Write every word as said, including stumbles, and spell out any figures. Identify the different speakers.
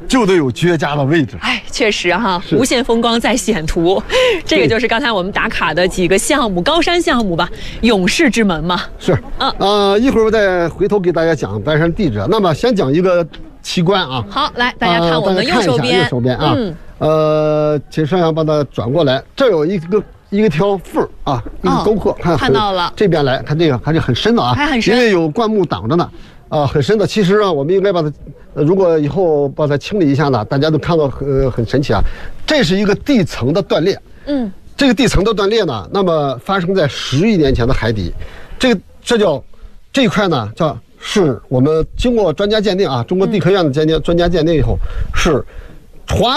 Speaker 1: 就得有绝佳的位置。
Speaker 2: 哎，确实哈，无限风光在险途，这个就是刚才我们打卡的几个项目，高山项目吧，勇士之门嘛。
Speaker 1: 是，嗯呃，一会儿我再回头给大家讲白山地质。那么先讲一个奇观啊。
Speaker 2: 好，来大家看我们的右手边，
Speaker 1: 右手边啊，嗯，呃，请摄像把它转过来，这有一个。一个条缝啊，一个沟壑，看
Speaker 2: 看到了。
Speaker 1: 这边来看这个还是很深的啊，
Speaker 2: 还很深，
Speaker 1: 因为有灌木挡着呢，啊，很深的。其实啊，我们应该把它，如果以后把它清理一下呢，大家都看到很很神奇啊。这是一个地层的断裂，嗯，这个地层的断裂呢，那么发生在十亿年前的海底，这个这叫这一块呢叫是我们经过专家鉴定啊，中国地科院的鉴定专家鉴定以后是。